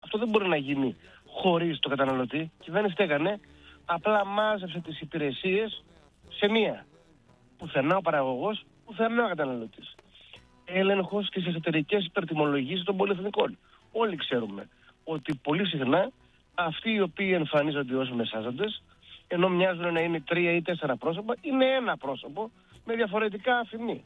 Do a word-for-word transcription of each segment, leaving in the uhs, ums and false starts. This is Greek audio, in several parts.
Αυτό δεν μπορεί να γίνει χωρίς το καταναλωτή. Η κυβέρνηση τι έκανε? Απλά μάζεψε τις υπηρεσίες σε μία. Πουθενά ο παραγωγός, πουθενά ο καταναλωτής. Έλεγχος στις εσωτερικές υπερτιμολογίες των πολυεθνικών. Όλοι ξέρουμε ότι πολύ συχνά αυτοί οι οποίοι εμφανίζονται ως μεσάζοντες, ενώ μοιάζουν να είναι τρία ή τέσσερα πρόσωπα, είναι ένα πρόσωπο με διαφορετικά αφημί.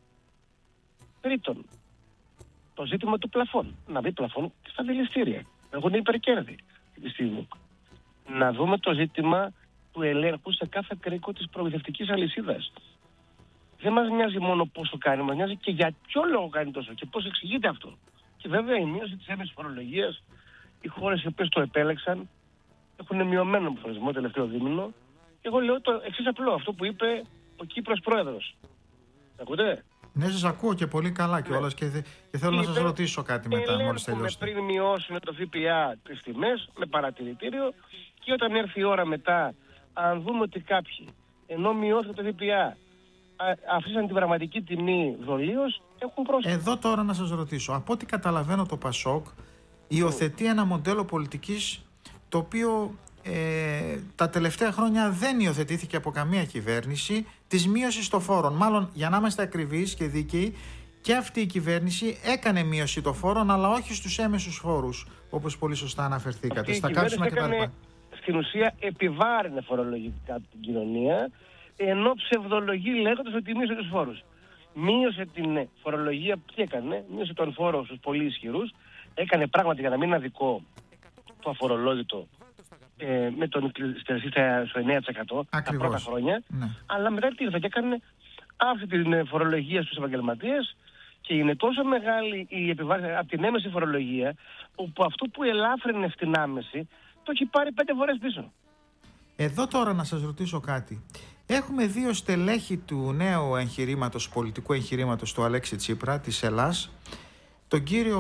Τρίτον, το ζήτημα του πλαφών. Να δει πλαφών και στα δηληστήρια. Έχουν υπερκέρδη τη στιγμή. Να δούμε το ζήτημα του ελέγχου σε κάθε κρίκο της προμηθευτικής αλυσίδας. Δεν μας νοιάζει μόνο πόσο κάνει, μας νοιάζει και για ποιο λόγο κάνει τόσο και πώς εξηγείται αυτό. Και βέβαια η μείωση της έμεσης φορολογίας, οι χώρες οι οποίες το επέλεξαν έχουν μειωμένο πληθωρισμό τελευταίο δίμηνο. Εγώ λέω το εξής απλό, αυτό που είπε ο Κύπρος πρόεδρος. Ακούτε? Ναι, σας ακούω και πολύ καλά κιόλας και, και θέλω είπε, να σας ρωτήσω κάτι μετά μόλις τελειώσετε. Πριν μειώσουν το ΦΠΑ τις τιμές με παρατηρητήριο και όταν έρθει η ώρα μετά, αν δούμε ότι κάποιοι ενώ μειώθηκε το ΦΠΑ αφήσαν την πραγματική τιμή δολίως, έχουν πρόσφυγε. Εδώ τώρα να σας ρωτήσω, από ό,τι καταλαβαίνω το ΠΑΣΟΚ υιοθετεί ένα μοντέλο πολιτικής το οποίο ε, τα τελευταία χρόνια δεν υιοθετήθηκε από καμία κυβέρνηση, της μείωσης των φόρων. Μάλλον, για να είμαστε ακριβείς και δίκαιοι, και αυτή η κυβέρνηση έκανε μείωση των φόρων, αλλά όχι στους έμεσους φόρους, όπως πολύ σωστά αναφερθήκατε. Αυτή στα η κάψιμα έκανε, κτλ. Στην ουσία επιβάρυνε φορολογικά την κοινωνία, ενώ ψευδολογεί λέγοντας ότι μείωσε τους φόρους. Μείωσε την φορολογία, τι έκανε? Μείωσε τον φόρο στους πολύ ισχυρούς, έκανε πράγματι για να μην είναι αδικό το αφορολόγητο ε, με τον στο εννέα τοις εκατό τα πρώτα χρόνια, ναι. Αλλά μετά τι ήρθε και έκανε αυτή την φορολογία στους επαγγελματίες και είναι τόσο μεγάλη η επιβάρυνση από την έμεση φορολογία, όπου αυτό που ελάφρυνε στην άμεση το έχει πάρει πέντε φορές πίσω. Εδώ τώρα να σας ρωτήσω κάτι. Έχουμε δύο στελέχη του νέου εγχειρήματος, πολιτικού εγχειρήματος του Αλέξη Τσίπρα, της Ελλάς, τον κύριο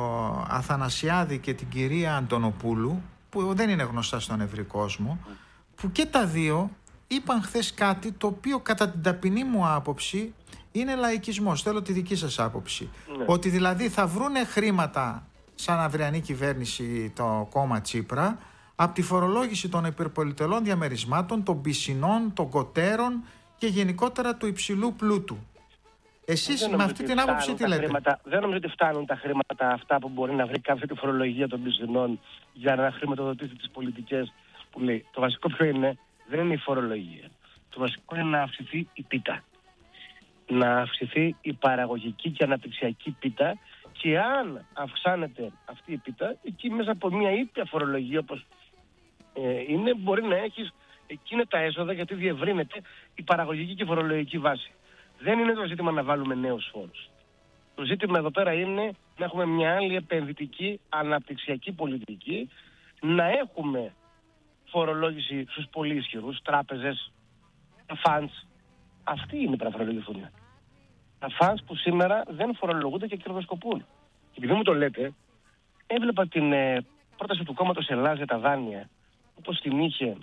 Αθανασιάδη και την κυρία Αντωνοπούλου, που δεν είναι γνωστά στον ευρύ κόσμο, που και τα δύο είπαν χθες κάτι το οποίο κατά την ταπεινή μου άποψη είναι λαϊκισμός. Θέλω τη δική σας άποψη. Ναι. Ότι δηλαδή θα βρούνε χρήματα σαν αυριανή κυβέρνηση το κόμμα Τσίπρα από τη φορολόγηση των υπερπολιτελών διαμερισμάτων, των πισινών, των κοτέρων και γενικότερα του υψηλού πλούτου. Εσείς με αυτή την άποψη τι λέτε? Χρήματα, δεν νομίζω ότι φτάνουν τα χρήματα αυτά που μπορεί να βρει κάποια τη φορολογία των πισινών για να χρηματοδοτήσει τις πολιτικές που λέει. Το βασικό ποιο είναι? Δεν είναι η φορολογία. Το βασικό είναι να αυξηθεί η πίτα. Να αυξηθεί η παραγωγική και αναπτυξιακή πίτα και αν αυξάνεται αυτή η πίτα, εκεί μέσα από μια ήπια φορολογία όπως ε, είναι, μπορεί να έχεις εκείνα τα έσοδα γιατί διευρύνεται η παραγωγική και φορολογική βάση. Δεν είναι το ζήτημα να βάλουμε νέους φόρους. Το ζήτημα εδώ πέρα είναι να έχουμε μια άλλη επενδυτική, αναπτυξιακή πολιτική, να έχουμε φορολόγηση στους πολύ ισχυρούς, τράπεζες, τα funds. Αυτοί είναι που να φορολογηθούν. Τα funds που σήμερα δεν φορολογούνται και κερδοσκοπούν. Και επειδή μου το λέτε, έβλεπα την ε, πρόταση του κόμματος Ελλάς για τα δάνεια, όπως την είχε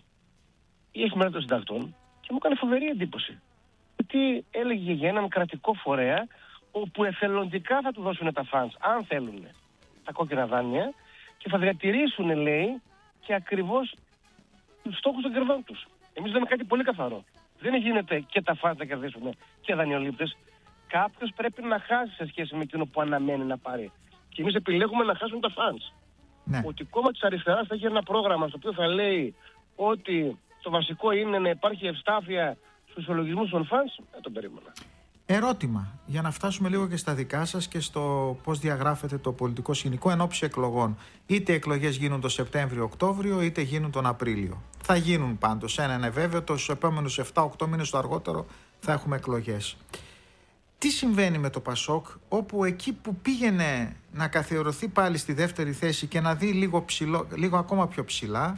η Εφημερίδα των Συντακτών, και μου έκανε φοβερή εντύπωση. Γιατί έλεγε για έναν κρατικό φορέα όπου εθελοντικά θα του δώσουν τα funds, αν θέλουν, τα κόκκινα δάνεια και θα διατηρήσουν, λέει, και ακριβώς τους στόχους των κερδών τους. Εμείς λέμε κάτι πολύ καθαρό. Δεν γίνεται και τα funds να κερδίσουν και δανειολήπτες. Κάποιος πρέπει να χάσει σε σχέση με εκείνο που αναμένει να πάρει. Και εμείς επιλέγουμε να χάσουν τα funds. Ναι. Ότι κόμμα της αριστεράς θα έχει ένα πρόγραμμα στο οποίο θα λέει ότι το βασικό είναι να υπάρχει ευστάθεια στους ισολογισμούς των funds, δεν τον περίμενα. Ερώτημα, για να φτάσουμε λίγο και στα δικά σας και στο πώς διαγράφεται το πολιτικό σκηνικό εν ώψη εκλογών. Είτε οι εκλογές γίνουν το Σεπτέμβριο-Οκτώβριο, είτε γίνουν τον Απρίλιο. Θα γίνουν πάντως, ένα είναι βέβαιο, τους επόμενους επτά οκτώ μήνες το αργότερο θα έχουμε εκλογές. Τι συμβαίνει με το ΠΑΣΟΚ, όπου εκεί που πήγαινε να καθιερωθεί πάλι στη δεύτερη θέση και να δει λίγο, ψηλό, λίγο ακόμα πιο ψηλά,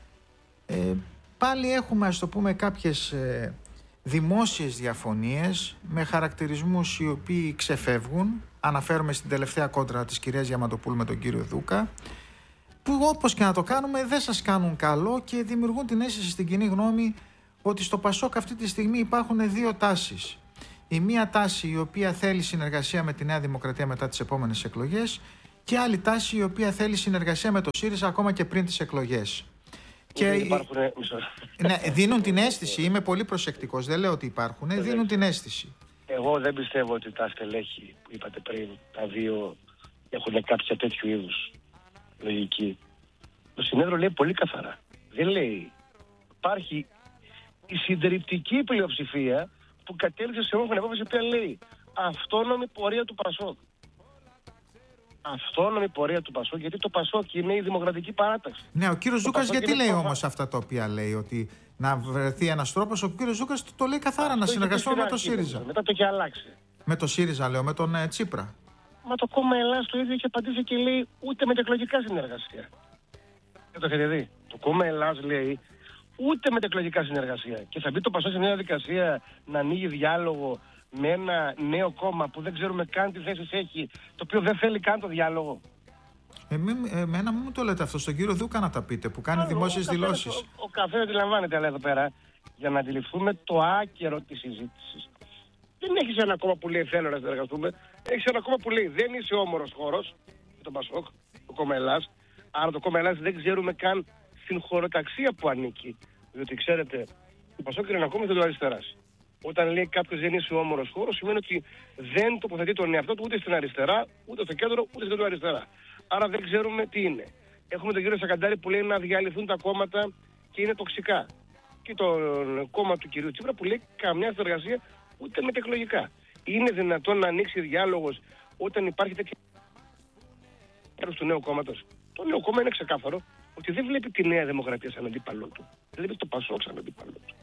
ε, πάλι έχουμε, ας το πούμε, κάποιες ε, δημόσιες διαφωνίες με χαρακτηρισμούς οι οποίοι ξεφεύγουν. Αναφέρομαι στην τελευταία κόντρα της κυρίας Διαμαντοπούλου με τον κύριο Δούκα, που όπως και να το κάνουμε δεν σας κάνουν καλό και δημιουργούν την αίσθηση στην κοινή γνώμη ότι στο ΠΑΣΟΚ αυτή τη στιγμή υπάρχουν δύο τάσεις. Η μία τάση η οποία θέλει συνεργασία με τη Νέα Δημοκρατία μετά τις επόμενες εκλογές και άλλη τάση η οποία θέλει συνεργασία με το ΣΥΡΙΖΑ ακόμα και πριν τις εκλογές. Και υπάρχουν, ναι, δίνουν την αίσθηση, είμαι πολύ προσεκτικός, δεν λέω ότι υπάρχουν, δίνουν την αίσθηση. Εγώ δεν πιστεύω ότι τα στελέχη που είπατε πριν, τα δύο, έχουν κάποια τέτοιου είδους λογική. Το συνέδριο λέει πολύ καθαρά. Δεν λέει. Υπάρχει η συντριπτική πλειοψηφία που κατέληξε σε όμορφη απόφαση η οποία λέει αυτόνομη πορεία του ΠΑΣΟΚ. Αυτόνομη πορεία του ΠΑΣΟΚ, γιατί το ΠΑΣΟΚ είναι η δημοκρατική παράταξη. Ναι, ο κύριος Ζούκας γιατί λέει το... όμως αυτά τα οποία λέει, ότι να βρεθεί ένας τρόπος, ο κύριος Ζούκας το, το λέει καθάρα, αυτό να συνεργαστούμε με το ΣΥΡΙΖΑ. Μετά το έχει αλλάξει. Με το ΣΥΡΙΖΑ, λέω, με τον ε, Τσίπρα. Μα το κόμμα Ελλάς το ίδιο έχει απαντήσει και λέει ούτε μετεκλογικά συνεργασία. Δεν το έχετε δει. Το κόμμα Ελλάς λέει ούτε μετεκλογικά συνεργασία. Και θα μπει το ΠΑΣΟΚ σε μια διαδικασία να ανοίγει διάλογο με ένα νέο κόμμα που δεν ξέρουμε καν τι θέσεις έχει, το οποίο δεν θέλει καν το διάλογο. Εμένα μου το λέτε αυτό, στον κύριο Δούκα να τα πείτε, που κάνει δημόσιες δηλώσεις. Ο, ο καθένας αντιλαμβάνεται, αλλά εδώ πέρα, για να αντιληφθούμε το άκερο της συζήτησης. Δεν έχεις ένα κόμμα που λέει θέλω να συνεργαστούμε, έχεις ένα κόμμα που λέει δεν είσαι όμορος χώρος, το ΠΑΣΟΚ, το κόμμα Ελλάς. Άρα το κόμμα Ελλάς δεν ξέρουμε καν στην χωροταξία που ανήκει. Διότι ξέρετε, το ΠΑΣΟΚ είναι ένα κόμμα του αριστεράς. Όταν λέει κάποιος δεν είσαι όμορος χώρος, σημαίνει ότι δεν τοποθετεί τον εαυτό του ούτε στην αριστερά, ούτε στο κέντρο, ούτε στην αριστερά. Άρα δεν ξέρουμε τι είναι. Έχουμε τον κύριο Σακαντάρη που λέει να διαλυθούν τα κόμματα και είναι τοξικά. Και το κόμμα του κυρίου Τσίπρα που λέει καμιά συνεργασία ούτε μετεκλογικά. Είναι δυνατόν να ανοίξει διάλογος όταν υπάρχει τέτοια μέρος του νέου κόμματος? Το νέο κόμμα είναι ξεκάθαρο ότι δεν βλέπει τη Νέα Δημοκρατία σαν αντίπαλό του. Δεν βλέπει το ΠΑΣΟΚ σαν αντίπαλό του.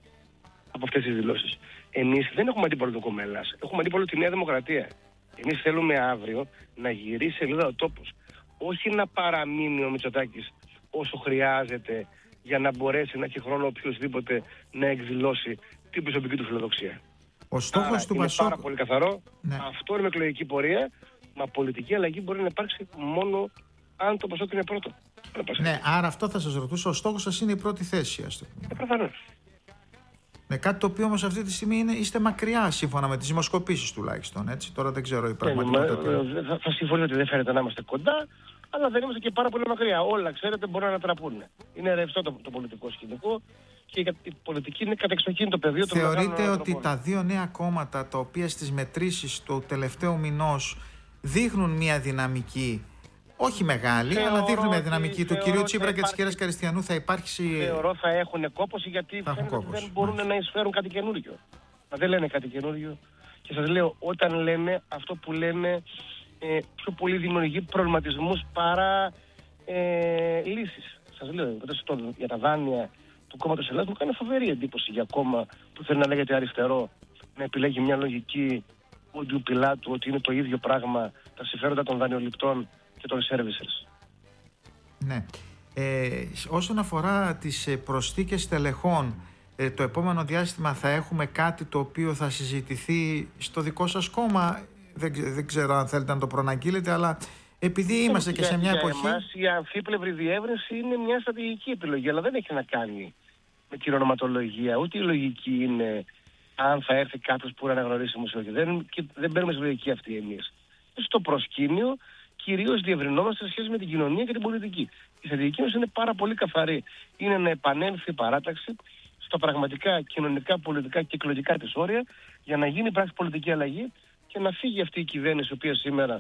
Από αυτές τις δηλώσεις. Εμείς δεν έχουμε αντίπαλο το κόμμα Ελλάς. Έχουμε αντίπαλο τη Νέα Δημοκρατία. Εμείς θέλουμε αύριο να γυρίσει σελίδα ο τόπος. Όχι να παραμείνει ο Μητσοτάκης όσο χρειάζεται για να μπορέσει να έχει χρόνο οποιοδήποτε να εκδηλώσει την προσωπική του φιλοδοξία. Ο στόχος του ΠΑΣΟΚ. Είναι πάρα πολύ καθαρό. Ναι. Αυτό είναι με εκλογική πορεία. Μα πολιτική αλλαγή μπορεί να υπάρξει μόνο αν το ΠΑΣΟΚ είναι πρώτο. Ναι, άρα αυτό θα σας ρωτούσα. Ο στόχος σας είναι η πρώτη θέση, ας το πούμε. Ε, προφανώς. Ναι, κάτι το οποίο όμως αυτή τη στιγμή είναι, είστε μακριά σύμφωνα με τις δημοσκοπήσεις τουλάχιστον. Έτσι. Τώρα δεν ξέρω η πραγματικότητα. Ε, θα, θα συμφωνήσω ότι δεν φαίνεται να είμαστε κοντά, αλλά δεν είμαστε και πάρα πολύ μακριά. Όλα, ξέρετε, μπορούν να ανατραπούν. Είναι ρευστό το, το πολιτικό σκηνικό και η πολιτική είναι κατεξοχήν το πεδίο των μεγάλων Θεωρείτε ότι ανθρωπών. Τα δύο νέα κόμματα, τα οποία στις μετρήσεις του τελευταίου μηνός δείχνουν μια δυναμική, όχι μεγάλη, θεωρώ αλλά δείχνουν μια ότι, δυναμική του κυρίου Τσίπρα και της κυρίας Καριστιανού, θα υπάρξει. Θεωρώ θα έχουν κόπωση γιατί φαίνεται ότι δεν μπορούν Μάλιστα. να εισφέρουν κάτι καινούριο. Μα δεν λένε κάτι καινούριο. Και σας λέω, όταν λένε αυτό που λένε, ε, πιο πολύ δημιουργεί προβληματισμούς παρά ε, λύσεις. Σας λέω, για τα δάνεια του κόμματος Ελλάς μου κάνει φοβερή εντύπωση για κόμμα που θέλει να λέγεται αριστερό, να επιλέγει μια λογική Πόντιου Πιλάτου ότι είναι το ίδιο πράγμα τα συμφέροντα των δανειοληπτών και των services. Ναι. Ε, όσον αφορά τις προσθήκες τελεχών, ε, το επόμενο διάστημα θα έχουμε κάτι το οποίο θα συζητηθεί στο δικό σας κόμμα. Δεν, δεν ξέρω αν θέλετε να το προναγγείλετε, αλλά επειδή είμαστε και σε μια για εποχή... Για εμάς η αμφίπλευρη διεύρυνση είναι μια στρατηγική επιλογή, αλλά δεν έχει να κάνει με την ονοματολογία. Ούτε η λογική είναι αν θα έρθει κάποιος που να αναγνωρίσει μουσείο. Δεν, δεν παίρνουμε στη λογική αυτή εμείς. Στο προσκήνιο κυρίως διευρυνόμαστε σε σχέση με την κοινωνία και την πολιτική. Η στρατηγική μας είναι πάρα πολύ καθαρή. Είναι να επανέλθει η παράταξη στα πραγματικά κοινωνικά, πολιτικά και εκλογικά της όρια για να γίνει πράξη πολιτική αλλαγή και να φύγει αυτή η κυβέρνηση η οποία σήμερα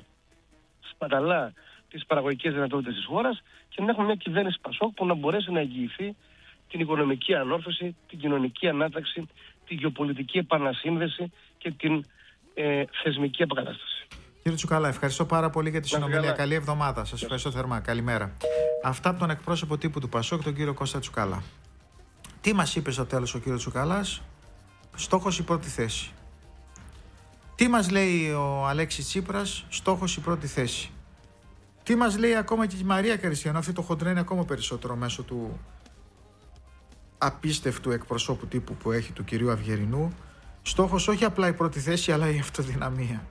σπαταλά τις παραγωγικές δυνατότητες της χώρας και να έχουμε μια κυβέρνηση ΠΑΣΟΚ που να μπορέσει να εγγυηθεί την οικονομική ανόρθωση, την κοινωνική ανάταξη, την γεωπολιτική επανασύνδεση και την ε, θεσμική αποκατάσταση. Κύριε Τσουκαλά, ευχαριστώ πάρα πολύ για τη συνομιλία. Καλή εβδομάδα. Σας ευχαριστώ θερμά. Καλημέρα. Αυτά από τον εκπρόσωπο τύπου του ΠΑΣΟΚ, τον κύριο Κώστα Τσουκαλά. Τι μας είπε στο τέλος ο κύριος Τσουκαλάς? Στόχος η πρώτη θέση. Τι μας λέει ο Αλέξης Τσίπρας? Στόχος η πρώτη θέση. Τι μας λέει ακόμα και η Μαρία Καριστιανού? Αυτή το χοντρένει ακόμα περισσότερο μέσω του απίστευτου εκπροσώπου τύπου που έχει, του κυρίου Αυγερινού. Στόχος όχι απλά η πρώτη θέση, αλλά η αυτοδυναμία.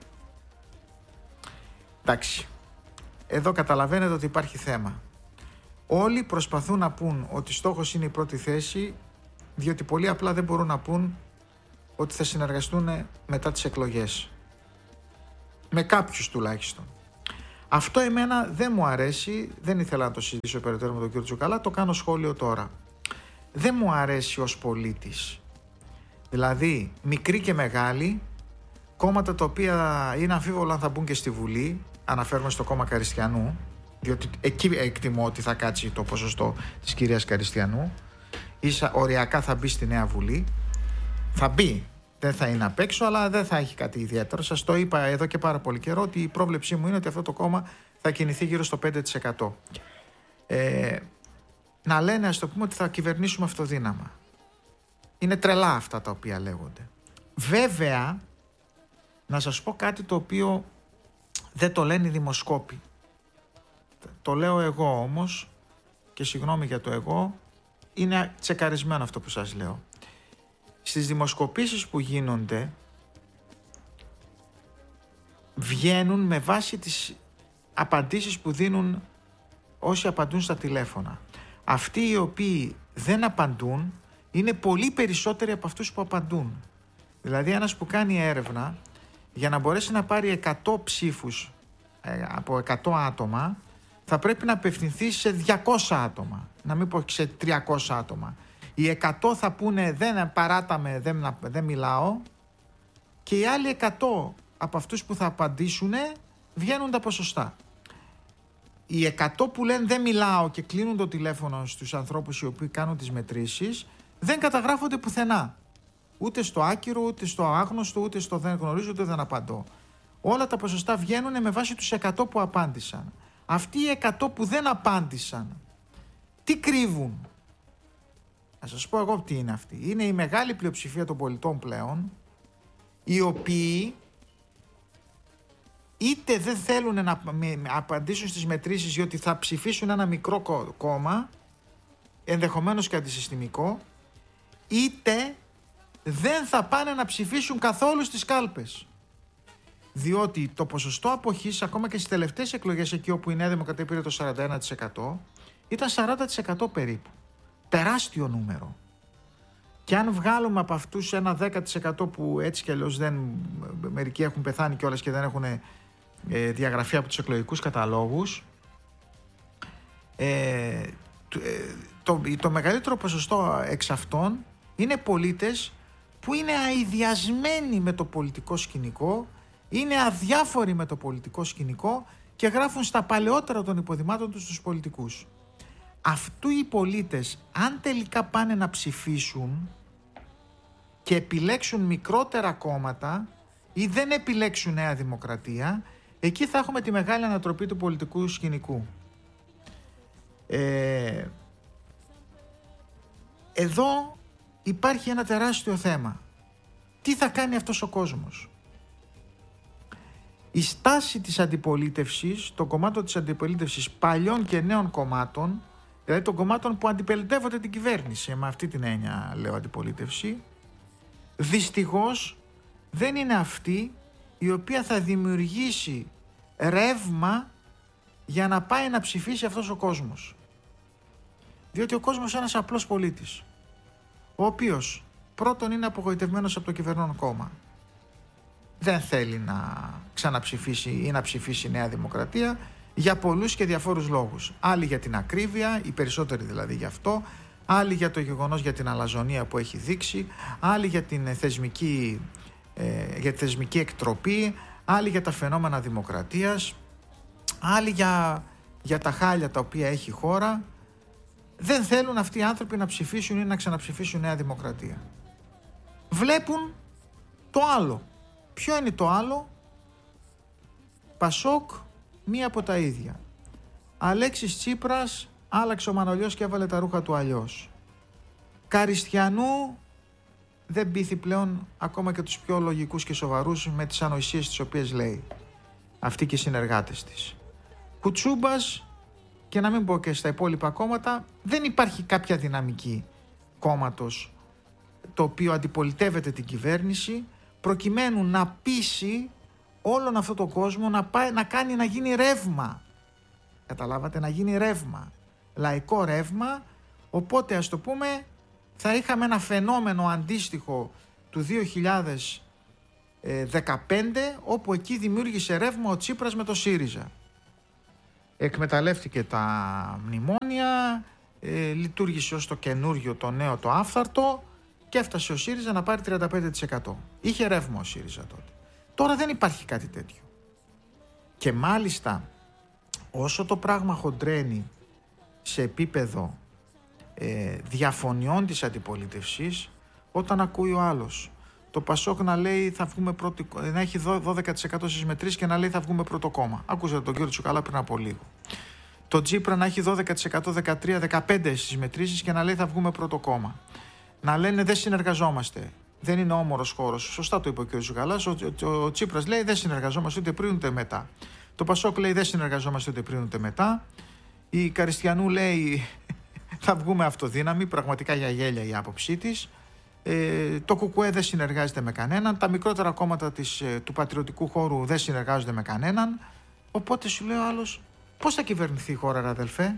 Εντάξει. Εδώ καταλαβαίνετε ότι υπάρχει θέμα. Όλοι προσπαθούν να πούν ότι στόχος είναι η πρώτη θέση, διότι πολύ απλά δεν μπορούν να πούν ότι θα συνεργαστούν μετά τις εκλογές. Με κάποιους τουλάχιστον. Αυτό εμένα δεν μου αρέσει, δεν ήθελα να το συζητήσω περαιτέρω με τον κύριο Τσουκαλά, το κάνω σχόλιο τώρα. Δεν μου αρέσει ως πολίτης. Δηλαδή, μικροί και μεγάλοι, κόμματα τα οποία είναι αμφίβολο αν θα μπουν και στη Βουλή, αναφέρουμε στο κόμμα Καριστιανού, διότι εκεί εκτιμώ ότι θα κάτσει το ποσοστό της κυρίας Καριστιανού, ίσα οριακά θα μπει στη Νέα Βουλή, θα μπει, δεν θα είναι απ' έξω, αλλά δεν θα έχει κάτι ιδιαίτερο. Σας το είπα εδώ και πάρα πολύ καιρό ότι η πρόβλεψή μου είναι ότι αυτό το κόμμα θα κινηθεί γύρω στο πέντε τοις εκατό. Ε, να λένε, ας το πούμε, ότι θα κυβερνήσουμε αυτοδύναμα. Είναι τρελά αυτά τα οποία λέγονται. Βέβαια, να σας πω κάτι το οποίο δεν το λένε οι δημοσκόποι. Το λέω εγώ όμως, και συγγνώμη για το εγώ, είναι τσεκαρισμένο αυτό που σας λέω. Στις δημοσκοπήσεις που γίνονται, βγαίνουν με βάση τις απαντήσεις που δίνουν όσοι απαντούν στα τηλέφωνα. Αυτοί οι οποίοι δεν απαντούν είναι πολύ περισσότεροι από αυτούς που απαντούν. Δηλαδή ένας που κάνει έρευνα, για να μπορέσει να πάρει εκατό ψήφους ε, από εκατό άτομα, θα πρέπει να απευθυνθεί σε διακόσια άτομα, να μην πω σε τριακόσια άτομα. Οι εκατό θα πούνε δεν παράταμε, δεν, δεν μιλάω, και οι άλλοι εκατό από αυτούς που θα απαντήσουν βγαίνουν τα ποσοστά. Οι εκατό που λένε δεν μιλάω και κλείνουν το τηλέφωνο στους ανθρώπους οι οποίοι κάνουν τις μετρήσεις δεν καταγράφονται πουθενά. Ούτε στο άκυρο, ούτε στο άγνωστο, ούτε στο δεν γνωρίζω, ούτε δεν απαντώ. Όλα τα ποσοστά βγαίνουν με βάση τους εκατό που απάντησαν. Αυτοί οι εκατό που δεν απάντησαν, τι κρύβουν? Να σας πω εγώ τι είναι αυτή. Είναι η μεγάλη πλειοψηφία των πολιτών πλέον, οι οποίοι είτε δεν θέλουν να απαντήσουν στις μετρήσεις διότι θα ψηφίσουν ένα μικρό κόμμα, ενδεχομένως και αντισυστημικό, είτε δεν θα πάνε να ψηφίσουν καθόλου στις κάλπες. Διότι το ποσοστό αποχής, ακόμα και στις τελευταίες εκλογές, εκεί όπου η Νέα Δημοκρατία πήρε το σαράντα ένα τοις εκατό, ήταν σαράντα τοις εκατό περίπου. Τεράστιο νούμερο. Και αν βγάλουμε από αυτούς ένα δέκα τοις εκατό που έτσι κι αλλιώς δεν, μερικοί έχουν πεθάνει κιόλας και δεν έχουν ε, διαγραφεί από τους εκλογικούς καταλόγους, ε, το, ε, το, το μεγαλύτερο ποσοστό εξ αυτών είναι πολίτες που είναι αηδιασμένοι με το πολιτικό σκηνικό, είναι αδιάφοροι με το πολιτικό σκηνικό και γράφουν στα παλαιότερα των υποδημάτων τους τους πολιτικούς. Αυτού οι πολίτες, αν τελικά πάνε να ψηφίσουν και επιλέξουν μικρότερα κόμματα ή δεν επιλέξουν Νέα Δημοκρατία, εκεί θα έχουμε τη μεγάλη ανατροπή του πολιτικού σκηνικού. Ε, εδώ υπάρχει ένα τεράστιο θέμα. Τι θα κάνει αυτός ο κόσμος? Η στάση της αντιπολίτευσης, το κομμάτι της αντιπολίτευσης παλιών και νέων κομμάτων, δηλαδή των κομμάτων που αντιπολιτεύονται την κυβέρνηση, με αυτή την έννοια λέω αντιπολίτευση, δυστυχώς δεν είναι αυτή η οποία θα δημιουργήσει ρεύμα για να πάει να ψηφίσει αυτός ο κόσμος. Διότι ο κόσμος είναι ένας απλός πολίτης, ο οποίος πρώτον είναι απογοητευμένος από το κυβερνών κόμμα. Δεν θέλει να ξαναψηφίσει ή να ψηφίσει Νέα Δημοκρατία για πολλούς και διαφόρους λόγους. Άλλοι για την ακρίβεια, οι περισσότεροι δηλαδή γι' αυτό, άλλοι για το γεγονός για την αλαζονία που έχει δείξει, άλλοι για την θεσμική, ε, για τη θεσμική εκτροπή, άλλοι για τα φαινόμενα δημοκρατίας, άλλοι για, για τα χάλια τα οποία έχει η χώρα. Δεν θέλουν αυτοί οι άνθρωποι να ψηφίσουν ή να ξαναψηφίσουν Νέα Δημοκρατία. Βλέπουν το άλλο. Ποιο είναι το άλλο? Πασόκ, μία από τα ίδια. Αλέξης Τσίπρας, άλλαξε ο Μανολιός και έβαλε τα ρούχα του αλλιώς. Καριστιανού δεν πείθει πλέον ακόμα και τους πιο λογικούς και σοβαρούς με τις ανοησίες τις οποίες λέει. Αυτοί και οι συνεργάτες της. Κουτσούμπας, και να μην πω και στα υπόλοιπα κόμματα, δεν υπάρχει κάποια δυναμική κόμματος το οποίο αντιπολιτεύεται την κυβέρνηση, προκειμένου να πείσει όλον αυτόν τον κόσμο να, πάει, να κάνει να γίνει ρεύμα. Καταλάβατε, να γίνει ρεύμα. Λαϊκό ρεύμα, οπότε ας το πούμε θα είχαμε ένα φαινόμενο αντίστοιχο του δύο χιλιάδες δεκαπέντε, όπου εκεί δημιούργησε ρεύμα ο Τσίπρας με το ΣΥΡΙΖΑ. εκμεταλλεύτηκε τα μνημόνια, ε, λειτουργήσε ως το καινούριο, το νέο, το άφθαρτο και έφτασε ο ΣΥΡΙΖΑ να πάρει τριάντα πέντε τοις εκατό. Είχε ρεύμα ο ΣΥΡΙΖΑ τότε. Τώρα δεν υπάρχει κάτι τέτοιο. Και μάλιστα όσο το πράγμα χοντρένει σε επίπεδο ε, διαφωνιών της αντιπολίτευσης, όταν ακούει ο άλλος το Πασόκ να λέει θα βγούμε πρώτη, να έχει δώδεκα τοις εκατό στις μετρήσεις και να λέει θα βγούμε πρώτο κόμμα. Άκουσα τον κύριο Τσουκαλά πριν από λίγο. Το Τσίπρα να έχει δώδεκα τοις εκατό, δεκατρία, δεκαπέντε στις μετρήσεις και να λέει θα βγούμε πρώτο κόμμα. Να λένε δεν συνεργαζόμαστε. Δεν είναι όμορος χώρος. Σωστά το είπε ο κ. Τσουκαλάς. Ο, ο, ο Τσίπρας λέει δεν συνεργαζόμαστε ούτε πριν ούτε μετά. Το Πασόκ λέει δεν συνεργαζόμαστε ούτε πριν ούτε μετά. Η Καριστιανού λέει θα βγούμε αυτοδύναμη. Πραγματικά για γέλια η άποψή της. Ε, το ΚΚΕ δεν συνεργάζεται με κανέναν. Τα μικρότερα κόμματα της, του πατριωτικού χώρου δεν συνεργάζονται με κανέναν. Οπότε σου λέει ο άλλος, πώς θα κυβερνηθεί η χώρα, ρε αδελφέ?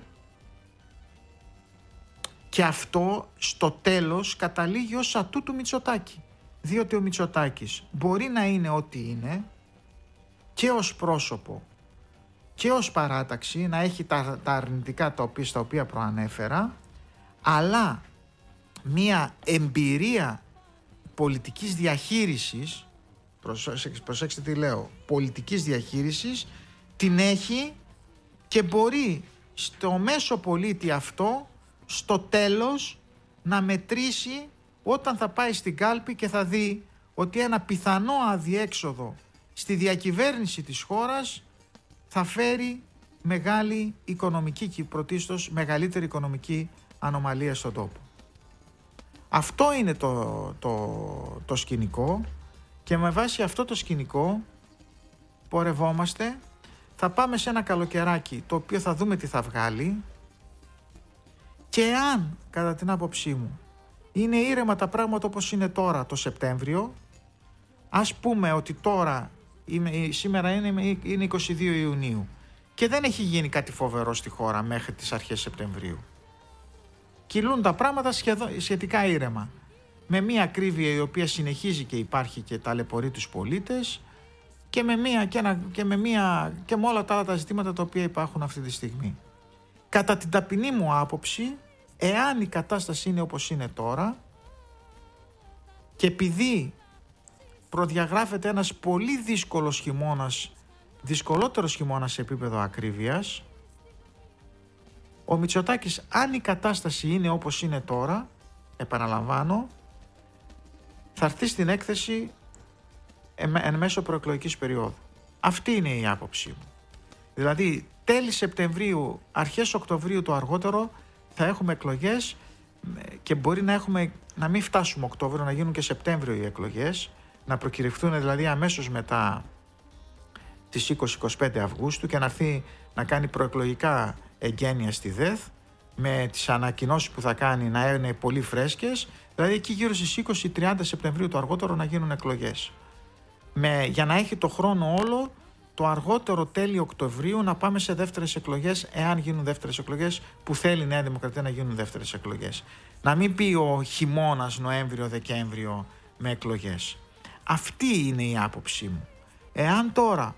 Και αυτό στο τέλος καταλήγει ως ατού του Μητσοτάκη. Διότι ο Μητσοτάκης μπορεί να είναι ό,τι είναι και ως πρόσωπο και ως παράταξη, να έχει τα, τα αρνητικά τα οποία, στα οποία προανέφερα, αλλά μία εμπειρία πολιτικής διαχείρισης, προσέξτε, προσέξτε τι λέω, πολιτικής διαχείρισης την έχει και μπορεί στο μέσο πολίτη αυτό στο τέλος να μετρήσει όταν θα πάει στην κάλπη και θα δει ότι ένα πιθανό αδιέξοδο στη διακυβέρνηση της χώρας θα φέρει μεγάλη οικονομική και πρωτίστως μεγαλύτερη οικονομική ανομαλία στον τόπο. Αυτό είναι το, το, το σκηνικό και με βάση αυτό το σκηνικό πορευόμαστε. Θα πάμε σε ένα καλοκαιράκι το οποίο θα δούμε τι θα βγάλει και αν κατά την άποψή μου είναι ήρεμα τα πράγματα όπως είναι τώρα το Σεπτέμβριο, ας πούμε ότι τώρα είμαι, σήμερα είναι, είναι είκοσι δύο Ιουνίου και δεν έχει γίνει κάτι φοβερό στη χώρα μέχρι τις αρχές Σεπτεμβρίου. Κυλούν τα πράγματα σχεδόν, σχετικά ήρεμα. Με μια ακρίβεια η οποία συνεχίζει και υπάρχει και ταλαιπωρεί τους πολίτες και με, μια, και, ένα, και, με μια, και με όλα τα άλλα τα ζητήματα τα οποία υπάρχουν αυτή τη στιγμή. Κατά την ταπεινή μου άποψη, εάν η κατάσταση είναι όπως είναι τώρα και επειδή προδιαγράφεται ένας πολύ δύσκολος χειμώνας, δυσκολότερος χειμώνας σε επίπεδο ακρίβειας, ο Μητσοτάκης, αν η κατάσταση είναι όπως είναι τώρα, επαναλαμβάνω, θα έρθει στην έκθεση εν μέσω προεκλογικής περίοδου. Αυτή είναι η άποψή μου. Δηλαδή, τέλη Σεπτεμβρίου, αρχές Οκτωβρίου το αργότερο, θα έχουμε εκλογές και μπορεί να, έχουμε, να μην φτάσουμε Οκτώβριο, να γίνουν και Σεπτέμβριο οι εκλογές, να προκηρυχθούν δηλαδή αμέσως μετά τις είκοσι με είκοσι πέντε Αυγούστου και να έρθει να κάνει προεκλογικά εγγένεια στη ΔΕΘ με τις ανακοινώσεις που θα κάνει να είναι πολύ φρέσκες, δηλαδή εκεί γύρω στις είκοσι με τριάντα Σεπτεμβρίου το αργότερο να γίνουν εκλογές. Με, για να έχει το χρόνο όλο το αργότερο τέλη Οκτωβρίου να πάμε σε δεύτερες εκλογές, εάν γίνουν δεύτερες εκλογές, που θέλει η Νέα Δημοκρατία να γίνουν δεύτερες εκλογές. Να μην πει ο χειμώνας Νοέμβριο-Δεκέμβριο με εκλογές. Αυτή είναι η άποψή μου. Εάν τώρα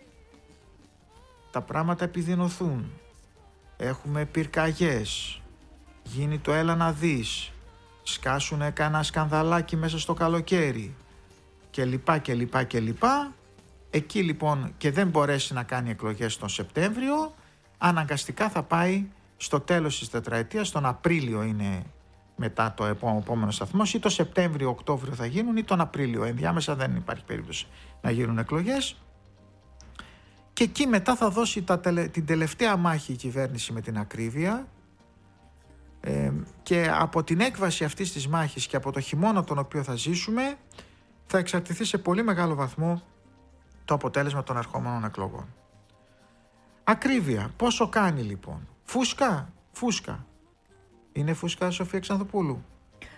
τα πράγματα επιδεινωθούν, έχουμε πυρκαγιές, γίνει το έλα να δεις, σκάσουνε κανένα σκανδαλάκι μέσα στο καλοκαίρι και λοιπά και λοιπά και λοιπά, εκεί λοιπόν και δεν μπορέσει να κάνει εκλογές τον Σεπτέμβριο, αναγκαστικά θα πάει στο τέλος της τετραετίας, τον Απρίλιο είναι μετά το επόμενο σταθμός, ή το Σεπτέμβριο-Οκτώβριο θα γίνουν ή τον Απρίλιο, ενδιάμεσα δεν υπάρχει περίπτωση να γίνουν εκλογές. Και εκεί μετά θα δώσει τα τελε, την τελευταία μάχη η κυβέρνηση με την ακρίβεια ε, και από την έκβαση αυτής της μάχης και από το χειμώνα τον οποίο θα ζήσουμε θα εξαρτηθεί σε πολύ μεγάλο βαθμό το αποτέλεσμα των ερχόμενων εκλογών. Ακρίβεια, πόσο κάνει λοιπόν? Φούσκα, φούσκα. Είναι φούσκα, Σοφία Ξανθοπούλου?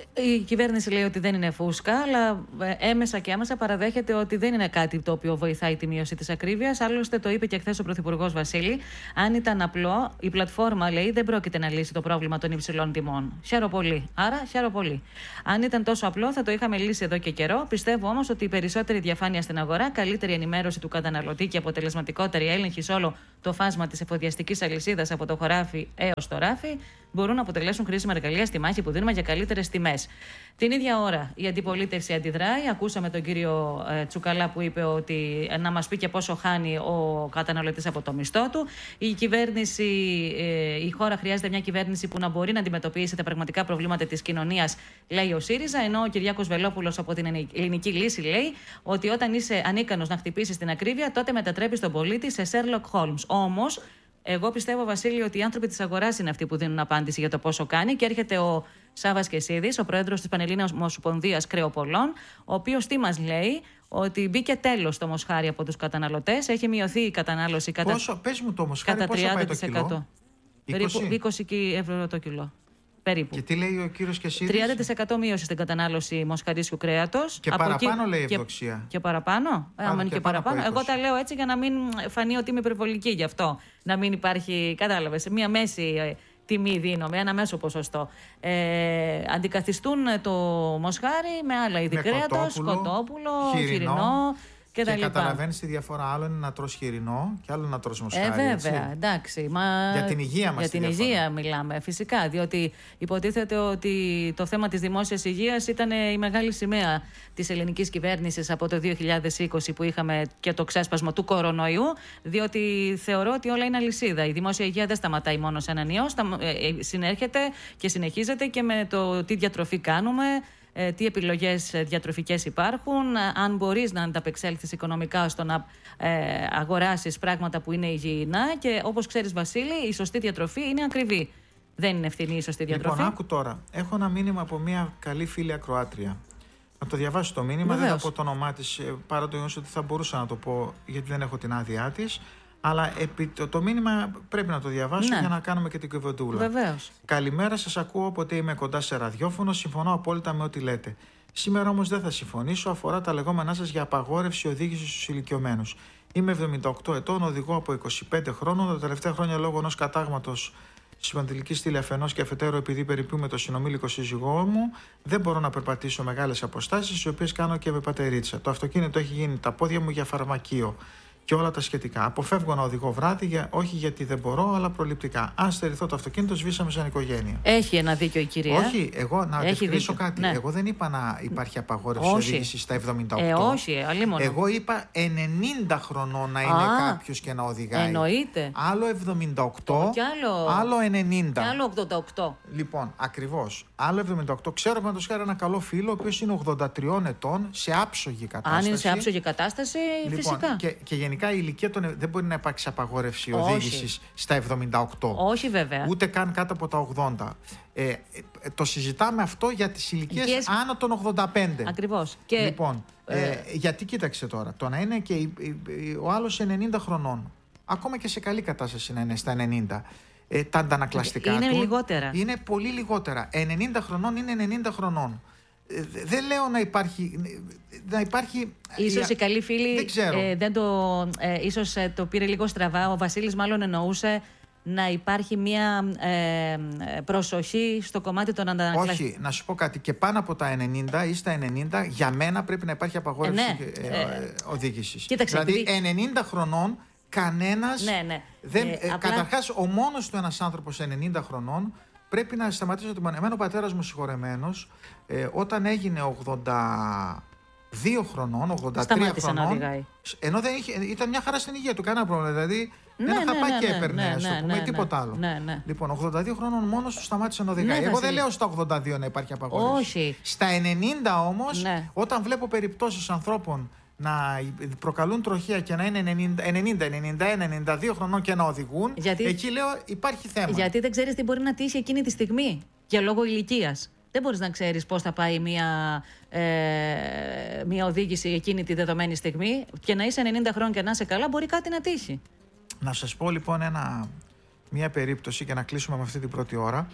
Η κυβέρνηση λέει ότι δεν είναι φούσκα, αλλά έμεσα και άμεσα παραδέχεται ότι δεν είναι κάτι το οποίο βοηθάει τη μείωση της ακρίβειας. Άλλωστε, το είπε και χθες ο Πρωθυπουργός Βασίλη. Αν ήταν απλό, η πλατφόρμα, λέει, δεν πρόκειται να λύσει το πρόβλημα των υψηλών τιμών. Χαίρο πολύ. Άρα, χαίρο πολύ. Αν ήταν τόσο απλό, θα το είχαμε λύσει εδώ και καιρό. Πιστεύω όμως ότι η περισσότερη διαφάνεια στην αγορά, καλύτερη ενημέρωση του καταναλωτή και αποτελεσματικότερη έλεγχη σε όλο το φάσμα της εφοδιαστικής αλυσίδας από το χωράφι έως το ράφι μπορούν να αποτελέσουν χρήσιμα εργαλεία στη μάχη που δίνουμε για καλύτερες τιμές. Την ίδια ώρα η αντιπολίτευση αντιδράει. Ακούσαμε τον κύριο ε, Τσουκαλά που είπε ότι ε, να μας πει και πόσο χάνει ο καταναλωτής από το μισθό του. Η κυβέρνηση, ε, η χώρα χρειάζεται μια κυβέρνηση που να μπορεί να αντιμετωπίσει τα πραγματικά προβλήματα της κοινωνίας, λέει ο ΣΥΡΙΖΑ. Ενώ ο Κυριάκος Βελόπουλος από την Ελληνική Λύση λέει ότι όταν είσαι ανίκανος να χτυπήσεις την ακρίβεια, τότε μετατρέπεις τον πολίτη σε Sherlock Holmes. Όμως, εγώ πιστεύω, Βασίλη, ότι οι άνθρωποι της αγοράς είναι αυτοί που δίνουν απάντηση για το πόσο κάνει. Και έρχεται ο Σάββας Κεσίδης, ο πρόεδρος της Πανελλήνιας Ομοσπονδίας Κρεοπολών, ο οποίος τι μας λέει, ότι μπήκε τέλος το μοσχάρι από τους καταναλωτές. Έχει μειωθεί η κατανάλωση κατά, πόσο, πες μου το μοσχάρι, κατά τριάντα τοις εκατό. Πόσο πάει το κιλό? Περίπου είκοσι ευρώ το κιλό. Περίπου. Και τι λέει ο κύριος Κεσίδης? τριάντα τοις εκατό μείωση στην κατανάλωση μοσχαρίσιου κρέατος. Και από παραπάνω, εκεί, λέει, ευδοξία. Και, και παραπάνω. Άμα είναι και, και παραπάνω. Εγώ τα λέω έτσι για να μην φανεί ότι είμαι υπερβολική γι' αυτό. Να μην υπάρχει, κατάλαβες, μία μέση τιμή δίνω, με ένα μέσο ποσοστό. Ε, αντικαθιστούν το μοσχάρι με άλλα είδη κρέατος, κοτόπουλο, χοιρινό. χοιρινό Και, και καταλαβαίνεις τη διαφορά. Άλλο είναι να τρως χοιρινό και άλλο να τρως μοσχάρι. Ε, βέβαια, έτσι. εντάξει. Μα... Για την υγεία μας. Για την διαφορά. υγεία μιλάμε, φυσικά. Διότι υποτίθεται ότι το θέμα της δημόσιας υγείας ήταν η μεγάλη σημαία της ελληνικής κυβέρνησης από το δύο χιλιάδες είκοσι που είχαμε και το ξέσπασμα του κορονοϊού. Διότι θεωρώ ότι όλα είναι αλυσίδα. Η δημόσια υγεία δεν σταματάει μόνο σε έναν ιό. Στα... Ε, συνέρχεται και συνεχίζεται και με το τι διατροφή κάνουμε. Τι επιλογές διατροφικές υπάρχουν, αν μπορείς να ανταπεξέλθεις οικονομικά στο να ε, αγοράσεις πράγματα που είναι υγιεινά και όπως ξέρεις, Βασίλη, η σωστή διατροφή είναι ακριβή. Δεν είναι ευθυνή η σωστή διατροφή. Λοιπόν, άκου τώρα. Έχω ένα μήνυμα από μια καλή φίλη ακροάτρια. Να το διαβάσω το μήνυμα, Βεβαίως. δεν θα πω το όνομά της, παρά το γεγονός ότι θα μπορούσα να το πω γιατί δεν έχω την άδειά της. Αλλά επί, το, το μήνυμα πρέπει να το διαβάσω, ναι, για να κάνουμε και την κουβεντούλα. Βεβαίως. Καλημέρα, σας ακούω όποτε είμαι κοντά σε ραδιόφωνο. Συμφωνώ απόλυτα με ό,τι λέτε. Σήμερα όμως δεν θα συμφωνήσω. Αφορά τα λεγόμενά σας για απαγόρευση οδήγησης στους ηλικιωμένους. Είμαι εβδομήντα οκτώ ετών, οδηγώ από είκοσι πέντε χρόνων. Τα τελευταία χρόνια, λόγω ενός κατάγματος συμπαντηλικής στήλη αφενός και αφετέρου, επειδή περιποιούμε το συνομήλικο σύζυγό μου, δεν μπορώ να περπατήσω μεγάλες αποστάσεις, τις οποίες κάνω και με πατερίτσα. Το αυτοκίνητο έχει γίνει τα πόδια μου για φαρμακείο. Και όλα τα σχετικά. Αποφεύγω να οδηγώ βράδυ, για, όχι γιατί δεν μπορώ, αλλά προληπτικά. Αν στερηθώ το αυτοκίνητο, σβήσαμε σαν οικογένεια. Έχει ένα δίκιο η κυρία. Όχι, εγώ να διευκρινίσω κάτι. Ναι. Εγώ δεν είπα να υπάρχει απαγόρευση οδήγηση στα εβδομήντα οκτώ. Ε, όχι, αλλήμον. Εγώ είπα ενενήντα χρονών να είναι κάποιος και να οδηγάει. Εννοείται. Άλλο εβδομήντα οκτώ, άλλο, άλλο ενενήντα. Και άλλο ογδόντα οκτώ. Λοιπόν, ακριβώς. Άλλο εβδομήντα οκτώ. Ξέρω πάντως χάρη ένα καλό φίλο, ο οποίος είναι ογδόντα τρία ετών, σε άψογη κατάσταση. Αν είναι σε άψογη κατάσταση, λοιπόν, φυσικά. Και, και γενικά η ηλικία των, δεν μπορεί να υπάρξει απαγόρευση οδήγησης στα εβδομήντα οκτώ. Όχι, βέβαια. Ούτε καν κάτω από τα ογδόντα. Ε, ε, το συζητάμε αυτό για τις ηλικίες Ηλικίες... άνω των ογδόντα πέντε. Ακριβώς. Και... Λοιπόν, ε... Ε, γιατί κοίταξε τώρα, το να είναι και η, η, η, ο άλλος ενενήντα χρονών, ακόμα και σε καλή κατάσταση να είναι στα ενενήντα, ε, τα αντανακλαστικά είναι του λιγότερα. Είναι πολύ λιγότερα. ενενήντα χρονών είναι ενενήντα χρονών. Ε, δεν λέω να υπάρχει... Να υπάρχει ίσως η καλή φίλη δεν, ξέρω. Ε, δεν το, ε, ίσως ε, το πήρε λίγο στραβά. Ο Βασίλης μάλλον εννοούσε να υπάρχει μια ε, προσοχή στο κομμάτι των αντανακλαστικών. Όχι, να σου πω κάτι. Και πάνω από τα ενενήντα ή στα ενενήντα, για μένα πρέπει να υπάρχει απαγόρευση ε, ναι, ε, ε, οδήγησης. Κοίταξε, δηλαδή επειδή... ενενήντα χρονών κανένας... Ναι, ναι. Δεν, ε, ε, απλά... Καταρχάς, ο μόνος του ένας άνθρωπος ενενήντα χρονών πρέπει να σταματήσει το... Εμένα ο πατέρας μου συγχωρεμένος, ε, όταν έγινε ογδόντα δύο χρονών, ογδόντα τρία σταμάτησε χρονών, να οδηγάει. Ενώ δεν είχε, ήταν μια χαρά στην υγεία του, κανένα πρόβλημα. Δηλαδή, ναι, ένα ναι, χαπάκι ναι, έπαιρνε, ναι, ας το ναι, πούμε, ναι, τίποτα ναι, άλλο. ναι, ναι. Λοιπόν, ογδόντα δύο χρόνων μόνος του σταμάτησε να οδηγάει. Ναι, Εγώ Βασίλη. δεν λέω στα ογδόντα δύο να υπάρχει απαγόρευση. Όχι. Στα ενενήντα όμως, ναι, όταν βλέπω περιπτώσεις ανθρώπων να προκαλούν τροχαία και να είναι ενενήντα, ενενήντα, ενενήντα ένα, ενενήντα δύο χρονών και να οδηγούν, γιατί, εκεί λέω υπάρχει θέμα. Γιατί δεν ξέρεις τι μπορεί να τύχει εκείνη τη στιγμή για λόγω ηλικίας. Δεν μπορείς να ξέρεις πώς θα πάει μια, ε, μια οδήγηση εκείνη τη δεδομένη στιγμή και να είσαι ενενήντα χρόνων και να είσαι καλά, μπορεί κάτι να τύχει. Να σας πω λοιπόν ένα, μια περίπτωση και να κλείσουμε με αυτή την πρώτη ώρα.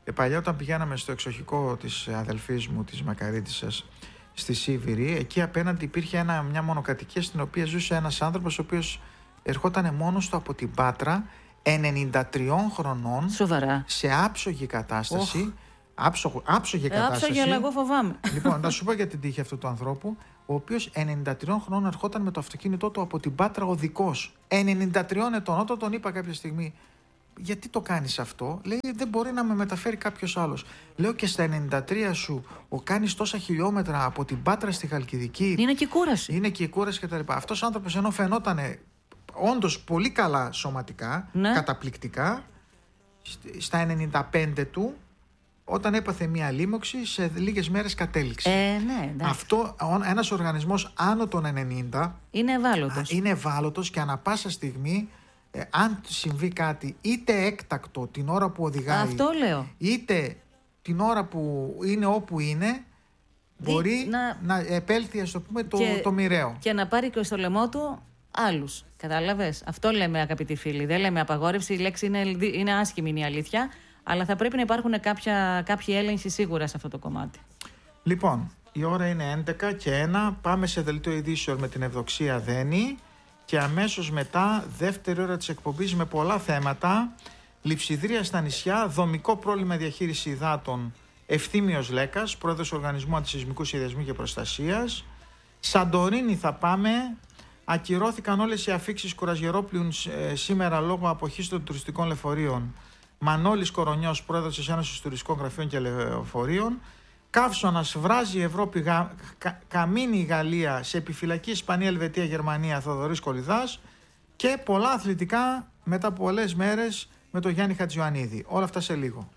Ε, παλιά όταν πηγαίναμε στο εξοχικό της αδελφής μου, της Μακαρίτισσας, στη Σίβηρη, εκεί απέναντι υπήρχε ένα, μια μονοκατοικία στην οποία ζούσε ένας άνθρωπος ο οποίος ερχόταν μόνος του από την Πάτρα, ενενήντα τριών χρονών. Σοβαρά. Σε άψογη κατάσταση. Oh. Άψογη, άψογη ε, κατάσταση. Άψογη, αλλά εγώ φοβάμαι. Λοιπόν, να σου πω για την τύχη αυτού του ανθρώπου, ο οποίος ενενήντα τριών χρονών ερχόταν με το αυτοκίνητό του από την Πάτρα οδικός. ενενήντα τριών ετών. Όταν τον είπα κάποια στιγμή, γιατί το κάνεις αυτό, λέει, δεν μπορεί να με μεταφέρει κάποιος άλλος. Λέω, και στα ενενήντα τρία σου, ο κάνεις τόσα χιλιόμετρα από την Πάτρα στη Χαλκιδική. Είναι και η κούραση. Είναι και η κούραση κτλ. Αυτός ο άνθρωπος, ενώ φαινόταν όντως πολύ καλά σωματικά, ναι, καταπληκτικά, στα ενενήντα πέντε του, όταν έπαθε μία λίμωξη, σε λίγες μέρες κατέληξε. Ε, ναι, ναι. Αυτό, ένας οργανισμός άνω των ενενήντα είναι ευάλωτος. Είναι ευάλωτος και ανά πάσα στιγμή, ε, αν συμβεί κάτι, είτε έκτακτο την ώρα που οδηγάει, αυτό λέω, είτε την ώρα που είναι όπου είναι, μπορεί να, να επέλθει, ας το πούμε, το, και, το μοιραίο. Και να πάρει και στο λαιμό του άλλους. Κατάλαβες. Αυτό λέμε, αγαπητοί φίλοι. Δεν λέμε απαγόρευση. Η λέξη είναι, είναι άσχημη, είναι η αλήθεια. Αλλά θα πρέπει να υπάρχουν κάποια, κάποιοι έλεγχοι σίγουρα σε αυτό το κομμάτι. Λοιπόν, η ώρα είναι έντεκα και ένα. Πάμε σε δελτίο ειδήσεων με την Ευδοξία Δένη. Και αμέσως μετά, δεύτερη ώρα της εκπομπής με πολλά θέματα. Λειψιδρία στα νησιά, δομικό πρόβλημα διαχείριση υδάτων. Ευθύμιος Λέκας, πρόεδρος Οργανισμού Αντισυσμικού Σχεδιασμού και Προστασίας. Σαντορίνη θα πάμε. Ακυρώθηκαν όλες οι αφίξεις Κουρασγερόπλιου ε, σήμερα λόγω αποχής των τουριστικών λεωφορείων. Μανώλης Κορονιός, πρόεδρος της Ένωσης Τουριστικών Γραφείων και Λεωφορείων. Καύσωνας, βράζει η Ευρώπη, γα, κα, καμίνη η Γαλλία, σε επιφυλακή Ισπανία, Ελβετία, Γερμανία, Θοδωρής Κολυδάς. Και πολλά αθλητικά μετά από πολλές μέρες με τον Γιάννη Χατζιωαννίδη. Όλα αυτά σε λίγο.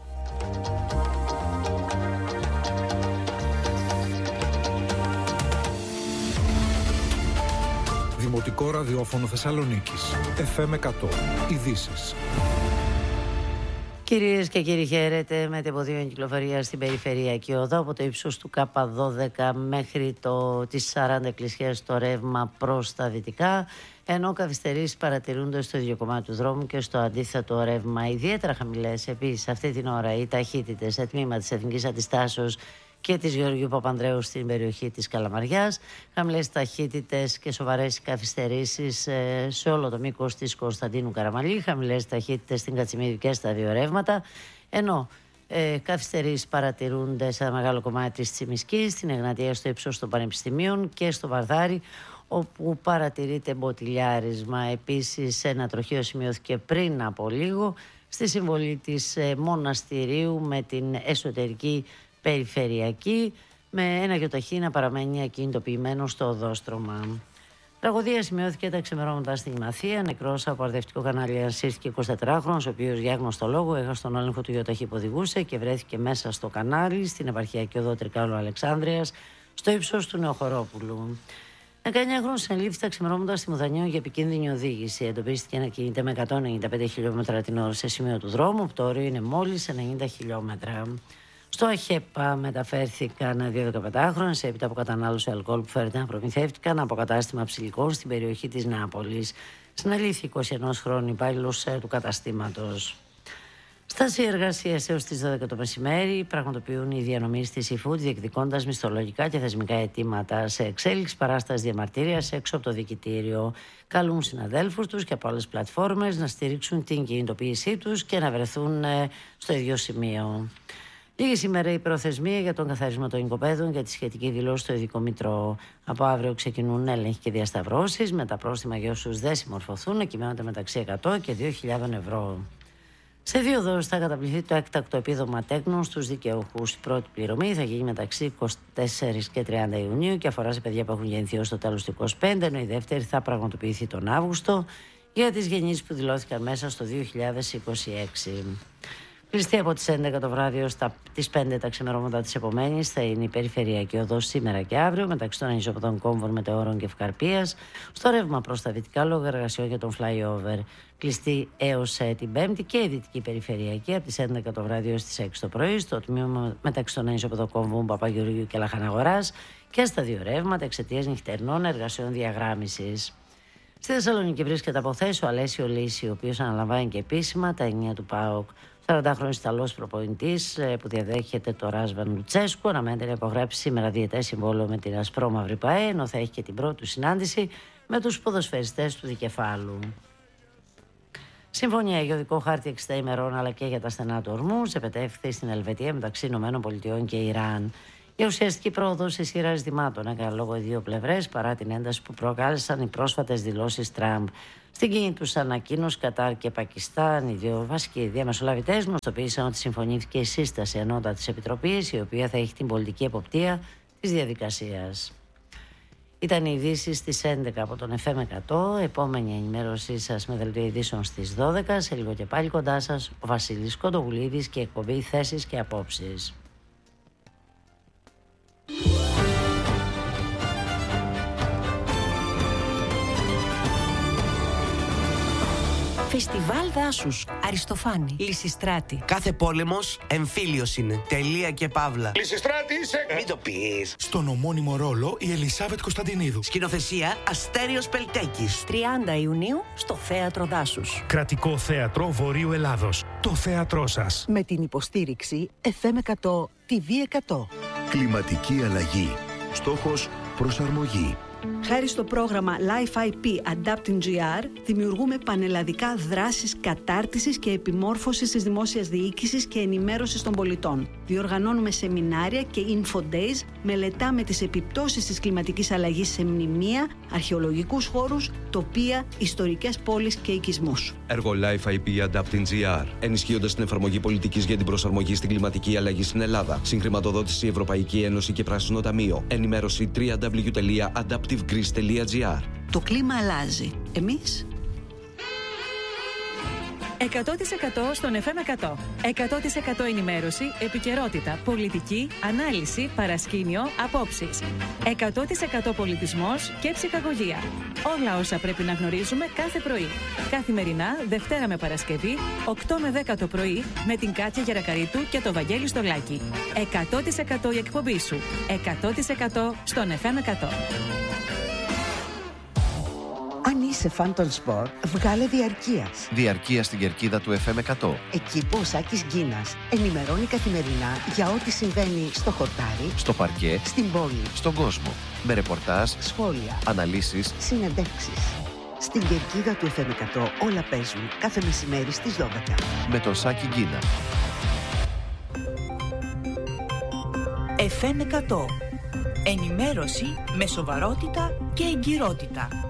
Δημοτικό ραδιόφωνο Θεσσαλονίκης. εφ εμ εκατό. Ειδήσεις. Κυρίες και κύριοι, χαίρετε. Μετεποδείο κυκλοφορία στην περιφερειακή οδό από το ύψος του Κ δώδεκα μέχρι το, τις σαράντα εκκλησίες στο ρεύμα προς τα δυτικά, ενώ καθυστερήσεις παρατηρούνται στο ίδιο κομμάτι του δρόμου και στο αντίθετο ρεύμα. Ιδιαίτερα χαμηλές επίσης αυτή την ώρα οι ταχύτητες σε τμήμα της Εθνικής Αντιστάσεως και της Γεωργίου Παπανδρέου στην περιοχή της Καλαμαριάς. Χαμηλές ταχύτητες και σοβαρές καθυστερήσεις σε όλο το μήκος της Κωνσταντίνου Καραμαλή. Χαμηλές ταχύτητες στην Κατσιμίδη και στα δύο ρεύματα. Ενώ ε, καθυστερήσεις παρατηρούνται σε ένα μεγάλο κομμάτι της Τσιμισκής, στην Εγνατία στο ύψος των Πανεπιστημίων και στο Βαρδάρι, όπου παρατηρείται μποτιλιάρισμα. Επίσης, ένα τροχείο σημειώθηκε πριν από λίγο στη συμβολή της ε, Μοναστηρίου με την εσωτερική περιφερειακή, με ένα γιοταχή να παραμένει ακινητοποιημένο στο οδόστρωμα. Τραγωδία σημειώθηκε τα ξημερώματα στην Μαθία. Νεκρός από αρδευτικό κανάλι ασύρθηκε εικοσιτετράχρονος, ο οποίος για γνωστό λόγο έχασε τον έλεγχο του γιοταχή που οδηγούσε και βρέθηκε μέσα στο κανάλι στην επαρχιακή οδό Τρικάλου Αλεξάνδρειας, στο ύψος του Νεοχωρόπουλου. δεκαεννιάχρονος συνελήφθη τα ξημερώματα στη Μουδανιό για επικίνδυνη οδήγηση. Εντοπίστηκε να κινείται με εκατόν ενενήντα πέντε χιλιόμετρα την ώρα σε σημείο του δρόμου, που το όριο είναι μόλις ενενήντα χιλιόμετρα. Στο ΑΧΕΠΑ μεταφέρθηκαν δύο δεκαπεντάχρονες έπειτα από κατανάλωση αλκοόλ που φέρεται να προμηθεύτηκαν από κατάστημα ψηλικών στην περιοχή της Νεάπολης. Συναλήφθη είκοσι ενός χρόνου υπάλληλος του καταστήματος. Στάση εργασίας έως τις δώδεκα το μεσημέρι πραγματοποιούν οι διανομείς της eFood, διεκδικώντας μισθολογικά και θεσμικά αιτήματα σε εξέλιξη παράσταση διαμαρτυρίας έξω από το δικητήριο. Καλούν συναδέλφους τους και από άλλες πλατφόρμες να στηρίξουν την κινητοποίησή τους και να βρεθούν στο ίδιο σημείο. Λίγη σήμερα η προθεσμία για τον καθαρισμό των οικοπαίδων για τη σχετική δηλώση στο Ειδικό Μητρό. Από αύριο ξεκινούν έλεγχοι και διασταυρώσεις, με τα πρόστιμα για όσους δεν συμμορφωθούν να κυμαίνονται μεταξύ εκατό και δύο χιλιάδες ευρώ. Σε δύο δόσεις θα καταβληθεί το έκτακτο επίδομα τέκνων στους δικαιούχους. Η πρώτη πληρωμή θα γίνει μεταξύ εικοστή τέταρτη και τριάντα Ιουνίου και αφορά σε παιδιά που έχουν γεννηθεί ως το τέλος του είκοσι πέντε, ενώ η δεύτερη θα πραγματοποιηθεί τον Αύγουστο για τις γεννήσεις που δηλώθηκαν μέσα στο δύο χιλιάδες είκοσι έξι. Κλειστή από τις έντεκα το βράδυ ως τις πέντε τα ξημερώματα της επομένης θα είναι η περιφερειακή οδός σήμερα και αύριο μεταξύ των ανισοποδών κόμβων Μετεώρων και Ευκαρπίας, στο ρεύμα προς τα δυτικά λόγω εργασιών για τον flyover. Κλειστή έως ε, την Πέμπτη και η δυτική περιφερειακή από τις έντεκα το βράδυ ως τις έξι το πρωί, στο τμήμα μεταξύ των ανισοποδών κόμβων Παπαγεωργίου και Λαχαναγοράς και στα δύο ρεύματα εξαιτίας νυχτερινών εργασιών διαγράμμισης. Στη Θεσσαλονίκη βρίσκεται από χθες ο Αλέσιο Λύση, ο οποίος αναλαμβάνει και επίσημα τα ενία του ΠΑΟΚ. σαραντάχρονος Ιταλός προπονητής που διαδέχεται το Ράσβαν Λουτσέσκου αναμένεται να υπογράψει σήμερα διετές συμβόλαιο με την Ασπρόμαυρη ΠΑΕ, ενώ θα έχει και την πρώτη του συνάντηση με τους ποδοσφαιριστές του δικεφάλου. Συμφωνία για οδικό χάρτη εξήντα ημερών αλλά και για τα στενά του ορμούς επετεύχθη στην Ελβετία μεταξύ ΗΠΑ και Ιράν. Η ουσιαστική πρόοδο σε σειρά ζητημάτων έκανε λόγω οι δύο πλευρές παρά την ένταση που προκάλεσαν οι πρόσφατες δηλώσεις Τραμπ. Στην κοινή τους ανακοίνωση, Κατάρ και Πακιστάν, οι δύο βασικοί διαμεσολαβητές γνωστοποίησαν ότι συμφωνήθηκε η σύσταση ανώτατης επιτροπής, η οποία θα έχει την πολιτική εποπτεία της διαδικασίας. Ήταν οι ειδήσεις στις έντεκα από τον εφ εμ εκατό. Επόμενη ενημέρωσή σας με δελτίο ειδήσεων στις δώδεκα. Σε λίγο και πάλι κοντά σας ο Βασίλης Κοντογουλίδης και εκπομπή Θέσεις και Απόψεις. Φεστιβάλ δάσους, Αριστοφάνη, Λυσιστράτη. Κάθε πόλεμος εμφύλιος είναι. Τελεία και παύλα. Λυσιστράτη είσαι! Μην το πεις. Στον ομώνυμο ρόλο η Ελισάβετ Κωνσταντινίδου. Σκηνοθεσία Αστέριος Πελτέκης. τριάντα Ιουνίου στο Θέατρο Δάσους. Κρατικό Θέατρο Βορείου Ελλάδος. Το θέατρό σας. Με την υποστήριξη εφ εμ εκατό, τι βι εκατό. Κλιματική αλλαγή. Στόχος προσαρμογή. Χάρη στο πρόγραμμα Life άι πι Adapting τζι αρ δημιουργούμε πανελλαδικά δράσεις κατάρτισης και επιμόρφωσης της δημόσιας διοίκησης και ενημέρωσης των πολιτών. Διοργανώνουμε σεμινάρια και info days, μελετάμε τις επιπτώσεις της κλιματικής αλλαγής σε μνημεία, αρχαιολογικούς χώρους, τοπία, ιστορικές πόλεις και οικισμούς. Έργο Life άι πι Adapting τζι αρ, ενισχύοντας την εφαρμογή πολιτικής για την προσαρμογή στην κλιματική αλλαγή στην Ελλάδα. Συγχρηματοδότηση Ευρωπαϊκή Ένωση και Πράσινο Ταμείο. Ενημέρωση double-u double-u double-u τελεία adaptive greece τελεία τζι αρ. Το κλίμα αλλάζει. Εμείς... εκατό τοις εκατό στον εφ εμ εκατό. εκατό τοις εκατό ενημέρωση, επικαιρότητα, πολιτική, ανάλυση, παρασκήνιο, απόψεις. εκατό τοις εκατό πολιτισμός και ψυχαγωγία. Όλα όσα πρέπει να γνωρίζουμε κάθε πρωί. Καθημερινά, Δευτέρα με Παρασκευή, οκτώ με δέκα το πρωί, με την Κάτια Γερακαρίτου και το Βαγγέλη Στολάκη. εκατό τοις εκατό η εκπομπή σου. εκατό τοις εκατό στον εφ εμ εκατό. Αν είσαι φαν των σπορ, βγάλε διαρκείας. Διαρκεία στην κερκίδα του εφ εμ εκατό. Εκεί που ο Σάκης Γκίνας ενημερώνει καθημερινά για ό,τι συμβαίνει στο χορτάρι, Στο παρκέ, στην πόλη, στον κόσμο. Με ρεπορτάζ, σχόλια, αναλύσεις, συνεντεύξεις. Στην κερκίδα του εφ εμ εκατό όλα παίζουν κάθε μεσημέρι στις δώδεκα. με τον Σάκη Γκίνα. εφ εμ εκατό. Ενημέρωση με σοβαρότητα και εγκυρότητα.